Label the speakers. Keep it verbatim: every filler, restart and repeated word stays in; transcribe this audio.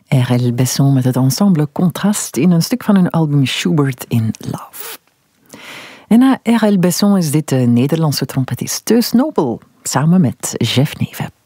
Speaker 1: R L Besson met het ensemble Contrast in een stuk van hun album Schubert in Love. En na R L Besson is dit de Nederlandse trompetist Teus Nobel, samen met Jeff Neven.